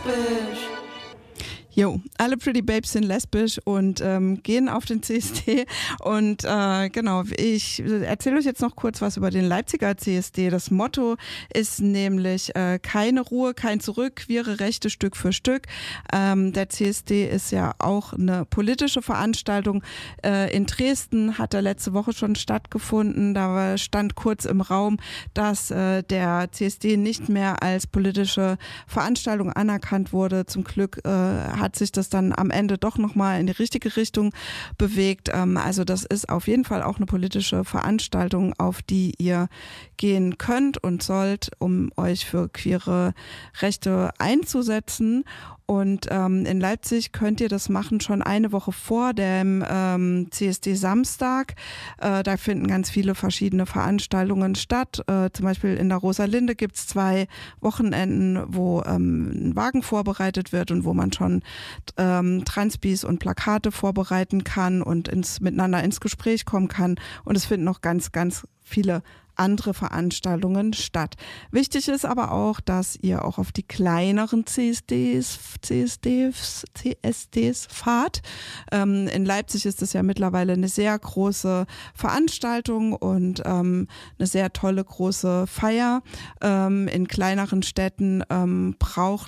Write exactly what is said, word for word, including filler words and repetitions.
lesbisch. Jo, alle Pretty Babes sind lesbisch und ähm, gehen auf den C S D. Und äh, genau, ich erzähle euch jetzt noch kurz was über den Leipziger C S D. Das Motto ist nämlich äh, keine Ruhe, kein Zurück, queere Rechte Stück für Stück. Ähm, der C S D ist ja auch eine politische Veranstaltung. Äh, in Dresden hat er letzte Woche schon stattgefunden. Da stand kurz im Raum, dass äh, der C S D nicht mehr als politische Veranstaltung anerkannt wurde. Zum Glück äh, hat sich das dann am Ende doch nochmal in die richtige Richtung bewegt. Ähm, also das ist auf jeden Fall auch eine politische Veranstaltung, auf die ihr gehen könnt und sollt, um euch für queere Rechte einzusetzen. Und ähm, in Leipzig könnt ihr das machen schon eine Woche vor dem ähm, C S D Samstag. Äh, da finden ganz viele verschiedene Veranstaltungen statt. Äh, zum Beispiel in der Rosalinde gibt es zwei Wochenenden, wo ähm, ein Wagen vorbereitet wird und wo man schon ähm, Transbis und Plakate vorbereiten kann und ins, miteinander ins Gespräch kommen kann. Und es finden noch ganz, ganz viele andere Veranstaltungen statt. Wichtig ist aber auch, dass ihr auch auf die kleineren C S Ds, C S Ds, C S Ds fahrt. Ähm, in Leipzig ist es ja mittlerweile eine sehr große Veranstaltung und ähm, eine sehr tolle große Feier. Ähm, in kleineren Städten ähm, braucht